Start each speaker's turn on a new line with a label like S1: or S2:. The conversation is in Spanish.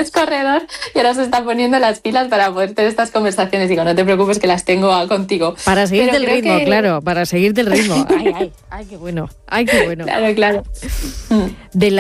S1: es corredor y ahora se está poniendo las pilas para poder tener estas conversaciones. Digo, no te preocupes que las tengo contigo.
S2: Para seguirte el ritmo, claro, para seguirte el ritmo. Ay, qué bueno, ay, qué bueno.
S1: Claro.
S2: De